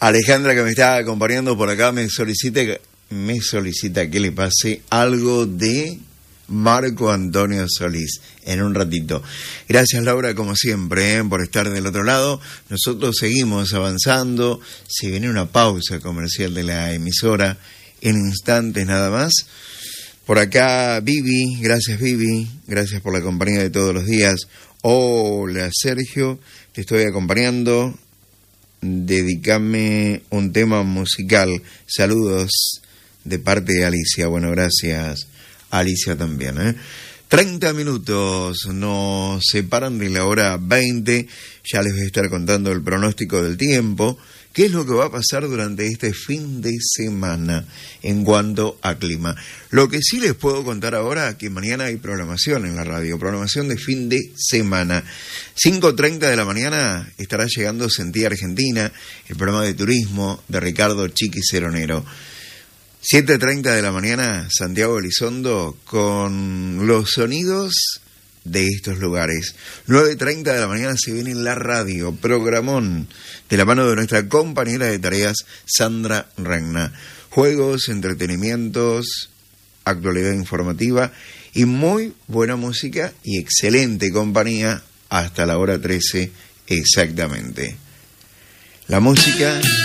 Alejandra, que me está acompañando por acá, me solicita que le pase algo de Marco Antonio Solís en un ratito. Gracias, Laura, como siempre, por estar del otro lado. Nosotros seguimos avanzando. Se viene una pausa comercial de la emisora en instantes nada más. Por acá, Vivi, gracias por la compañía de todos los días. Hola, Sergio, te estoy acompañando. Dedícame un tema musical. Saludos de parte de Alicia. Bueno, gracias, Alicia, también. 30 minutos nos separan de la hora 20. Ya les voy a estar contando el pronóstico del tiempo. ¿Qué es lo que va a pasar durante este fin de semana en cuanto a clima? Lo que sí les puedo contar ahora es que mañana hay programación en la radio, programación de fin de semana. 5:30 de la mañana estará llegando Sentí Argentina, el programa de turismo de Ricardo Chiqui Ceronero. 7:30 de la mañana, Santiago Elizondo con los sonidos de estos lugares. 9:30 de la mañana se viene en la radio, programón, de la mano de nuestra compañera de tareas, Sandra Regna. Juegos, entretenimientos, actualidad informativa y muy buena música y excelente compañía hasta la hora 13 exactamente. La música